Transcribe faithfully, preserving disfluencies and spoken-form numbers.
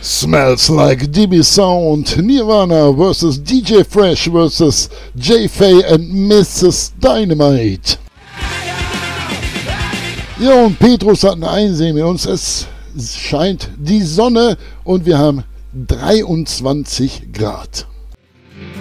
Smells Like D B Sound, Nirvana versus D J Fresh versus J-Fay and Missus Dynamite. Ja, und Petrus hat ein Einsehen mit uns. Es scheint die Sonne und wir haben dreiundzwanzig Grad.